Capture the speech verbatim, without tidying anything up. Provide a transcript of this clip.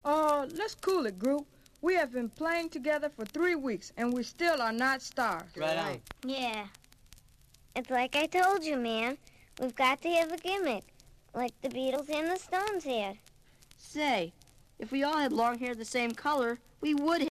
Oh, let's cool it, group. We have been playing together for three weeks, and we still are not stars. Right on. Yeah. It's like I told you, man. We've got to have a gimmick, like the Beatles and the Stones had. Say, if we all had long hair the same color, we would